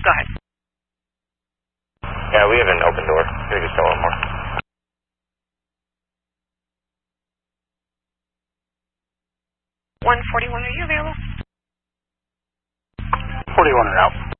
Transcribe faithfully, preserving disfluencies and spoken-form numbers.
Go ahead. Yeah, we have an open door. Can we just tell one more? one forty-one, are you available? forty-one are out.